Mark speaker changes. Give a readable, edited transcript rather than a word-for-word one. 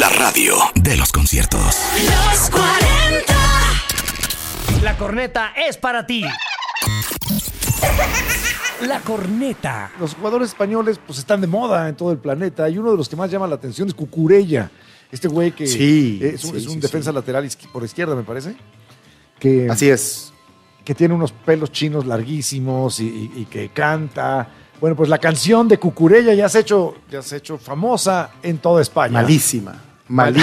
Speaker 1: La radio de los conciertos.
Speaker 2: Los 40.
Speaker 3: La corneta es para ti. La corneta.
Speaker 4: Los jugadores españoles pues están de moda en todo el planeta y uno de los que más llama la atención es Cucurella. Este güey que es un defensa lateral por izquierda, me parece. Que,
Speaker 5: así es.
Speaker 4: Que tiene unos pelos chinos larguísimos y que canta. Bueno, pues la canción de Cucurella ya se ha hecho famosa en toda España.
Speaker 5: Malísima.